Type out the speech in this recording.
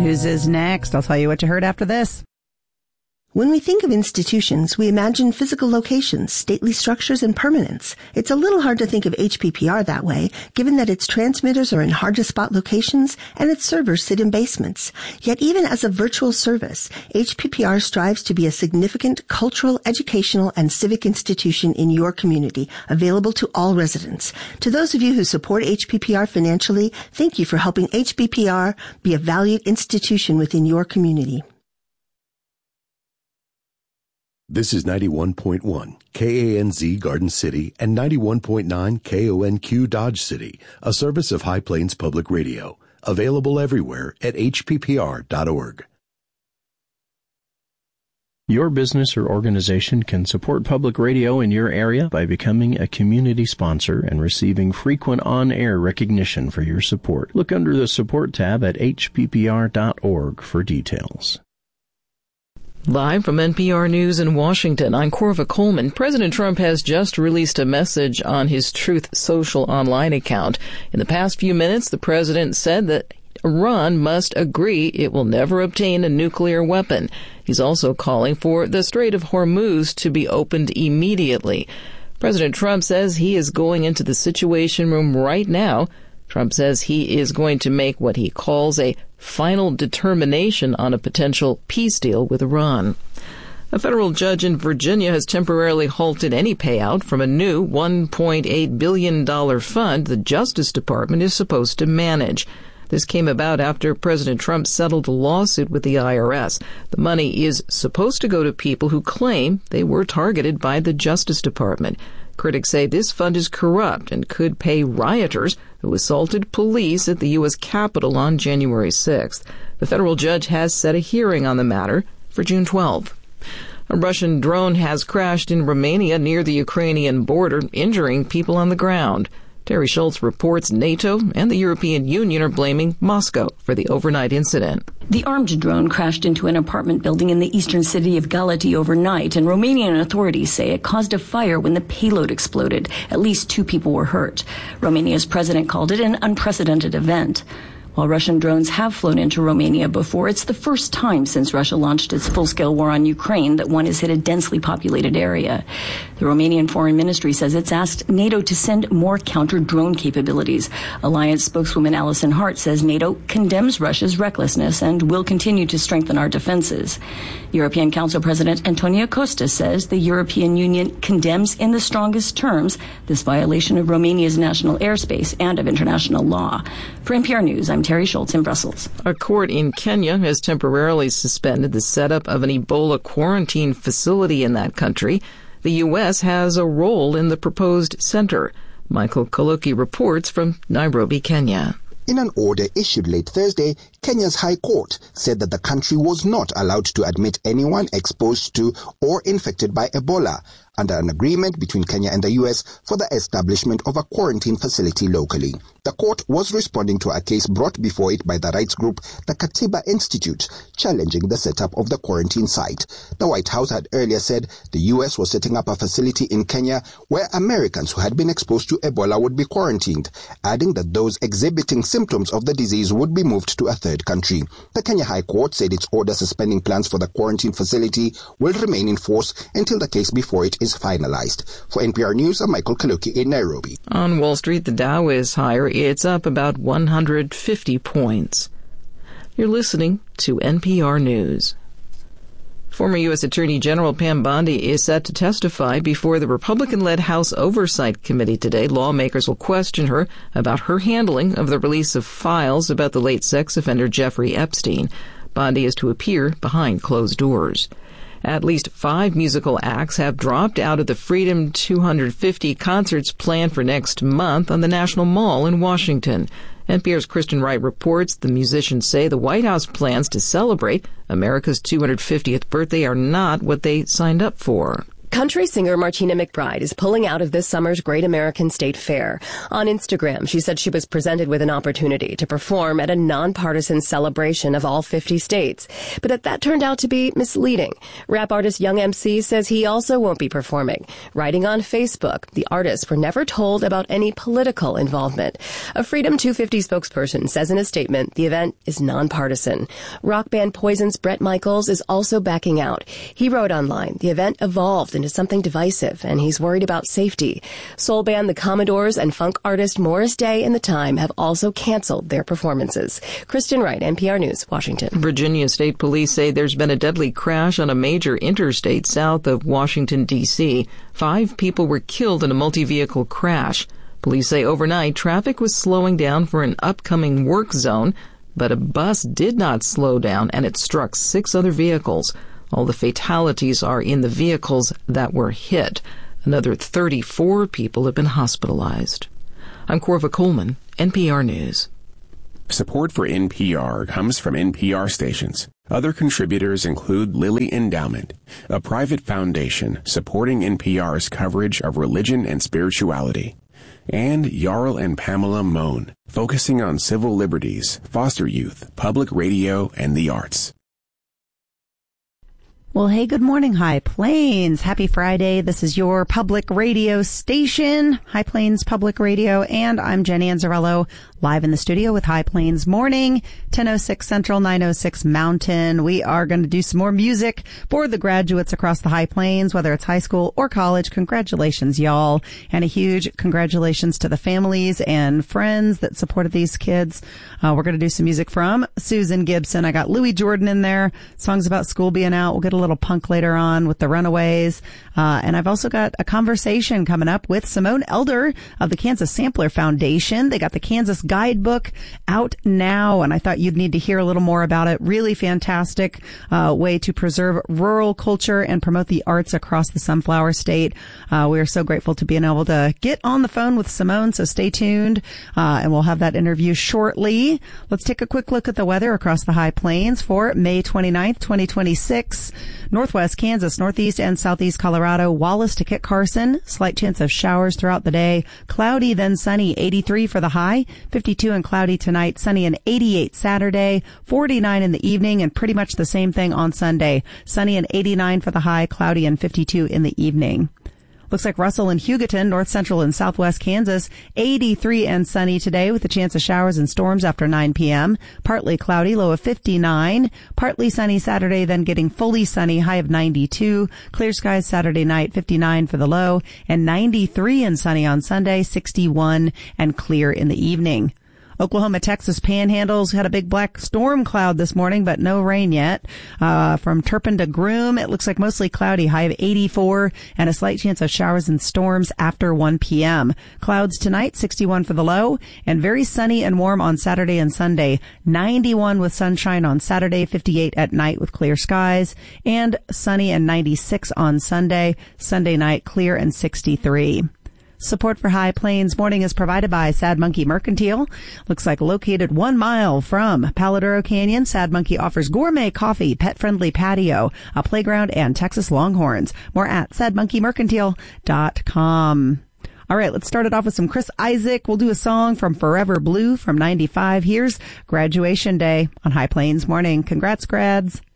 News is next. I'll tell you what you heard after this. When we think of institutions, we imagine physical locations, stately structures, and permanence. It's a little hard to think of HPPR that way, given that its transmitters are in hard-to-spot locations and its servers sit in basements. Yet even as a virtual service, HPPR strives to be a significant cultural, educational, and civic institution in your community, available to all residents. To those of you who support HPPR financially, thank you for helping HPPR be a valued institution within your community. This is 91.1 KANZ Garden City and 91.9 KONQ Dodge City, a service of High Plains Public Radio, available everywhere at hppr.org. Your business or organization can support public radio in your area by becoming a community sponsor and receiving frequent on-air recognition for your support. Look under the Support tab at hppr.org for details. Live from NPR News in Washington, I'm Corva Coleman. President Trump has just released a message on his Truth Social online account. In the past few minutes, the president said that Iran must agree it will never obtain a nuclear weapon. He's also calling for the Strait of Hormuz to be opened immediately. President Trump says he is going into the Situation Room right now. Trump says he is going to make what he calls a final determination on a potential peace deal with Iran. A federal judge in Virginia has temporarily halted any payout from a new $1.8 billion fund the Justice Department is supposed to manage. This came about after President Trump settled a lawsuit with the IRS. The money is supposed to go to people who claim they were targeted by the Justice Department. Critics say this fund is corrupt and could pay rioters who assaulted police at the U.S. Capitol on January 6th. The federal judge has set a hearing on the matter for June 12th. A Russian drone has crashed in Romania near the Ukrainian border, injuring people on the ground. Terry Schultz reports NATO and the European Union are blaming Moscow for the overnight incident. The armed drone crashed into an apartment building in the eastern city of Galati overnight, and Romanian authorities say it caused a fire when the payload exploded. At least 2 people were hurt. Romania's president called it an unprecedented event. While Russian drones have flown into Romania before, it's the first time since Russia launched its full-scale war on Ukraine that one has hit a densely populated area. The Romanian Foreign Ministry says it's asked NATO to send more counter-drone capabilities. Alliance spokeswoman Alison Hart says NATO condemns Russia's recklessness and will continue to strengthen our defenses. European Council President Antonio Costa says the European Union condemns in the strongest terms this violation of Romania's national airspace and of international law. For NPR News, I'm Terry Schultz in Brussels. A court in Kenya has temporarily suspended the setup of an Ebola quarantine facility in that country. The U.S. has a role in the proposed center. Michael Kaloki reports from Nairobi, Kenya. In an order issued late Thursday, Kenya's High Court said that the country was not allowed to admit anyone exposed to or infected by Ebola under an agreement between Kenya and the U.S. for the establishment of a quarantine facility locally. The court was responding to a case brought before it by the rights group, the Katiba Institute, challenging the setup of the quarantine site. The White House had earlier said the U.S. was setting up a facility in Kenya where Americans who had been exposed to Ebola would be quarantined, adding that those exhibiting symptoms of the disease would be moved to a third country. The Kenya High Court said its order suspending plans for the quarantine facility will remain in force until the case before it is finalized. For NPR News, I'm Michael Kaloki in Nairobi. On Wall Street, the Dow is higher. It's up about 150 points. You're listening to NPR News. Former U.S. Attorney General Pam Bondi is set to testify before the Republican-led House Oversight Committee today. Lawmakers will question her about her handling of the release of files about the late sex offender Jeffrey Epstein. Bondi is to appear behind closed doors. At least 5 musical acts have dropped out of the Freedom 250 concerts planned for next month on the National Mall in Washington. NPR's Kristen Wright reports the musicians say the White House plans to celebrate America's 250th birthday are not what they signed up for. Country singer Martina McBride is pulling out of this summer's Great American State Fair. On Instagram, she said she was presented with an opportunity to perform at a nonpartisan celebration of all 50 states, but that turned out to be misleading. Rap artist Young MC says he also won't be performing. Writing on Facebook, the artists were never told about any political involvement. A Freedom 250 spokesperson says in a statement the event is nonpartisan. Rock band Poison's Bret Michaels is also backing out. He wrote online, the event evolved into something divisive, and he's worried about safety. Soul band The Commodores and funk artist Morris Day and The Time have also canceled their performances. Kristen Wright, NPR News, Washington. Virginia State Police say there's been a deadly crash on a major interstate south of Washington, D.C. 5 people were killed in a multi-vehicle crash. Police say overnight traffic was slowing down for an upcoming work zone, but a bus did not slow down and it struck 6 other vehicles. All the fatalities are in the vehicles that were hit. Another 34 people have been hospitalized. I'm Corva Coleman, NPR News. Support for NPR comes from NPR stations. Other contributors include Lilly Endowment, a private foundation supporting NPR's coverage of religion and spirituality, and Jarl and Pamela Mohn, focusing on civil liberties, foster youth, public radio, and the arts. Well, hey, good morning, High Plains. Happy Friday. This is your public radio station, High Plains Public Radio, and I'm Jenny Anzarello, live in the studio with High Plains Morning, 10:06 Central, 9:06 Mountain. We are going to do some more music for the graduates across the High Plains, whether it's high school or college. Congratulations, y'all. And a huge congratulations to the families and friends that supported these kids. We're going to do some music from Susan Gibson. I got Louis Jordan in there, songs about school being out. We'll get a little punk later on with the Runaways. And I've also got a conversation coming up with Simone Elder of the Kansas Sampler Foundation. They got the Kansas Guidebook out now, and I thought you'd need to hear a little more about it. Really fantastic way to preserve rural culture and promote the arts across the Sunflower State. We are so grateful to being able to get on the phone with Simone, so stay tuned, and we'll have that interview shortly. Let's take a quick look at the weather across the High Plains for May 29th, 2026. Northwest Kansas, northeast and southeast Colorado, Wallace to Kit Carson, slight chance of showers throughout the day. Cloudy, then sunny, 83 for the high, 52 and cloudy tonight, sunny and 88 Saturday, 49 in the evening, and pretty much the same thing on Sunday. Sunny and 89 for the high, cloudy and 52 in the evening. Looks like Russell and Hugoton, north central and southwest Kansas, 83 and sunny today with a chance of showers and storms after 9 p.m. Partly cloudy, low of 59. Partly sunny Saturday, then getting fully sunny, high of 92. Clear skies Saturday night, 59 for the low, and 93 and sunny on Sunday, 61 and clear in the evening. Oklahoma, Texas panhandles had a big black storm cloud this morning, but no rain yet. From Turpin to Groom, it looks like mostly cloudy, high of 84, and a slight chance of showers and storms after 1 p.m. Clouds tonight, 61 for the low, and very sunny and warm on Saturday and Sunday. 91 with sunshine on Saturday, 58 at night with clear skies, and sunny and 96 on Sunday. Sunday night, clear and 63. Support for High Plains Morning is provided by Sad Monkey Mercantile. Looks like located 1 mile from Paladuro Canyon, Sad Monkey offers gourmet coffee, pet-friendly patio, a playground, and Texas Longhorns. More at sadmonkeymercantile.com. All right, let's start it off with some Chris Isaak. We'll do a song from Forever Blue from 95. Here's Graduation Day on High Plains Morning. Congrats, grads.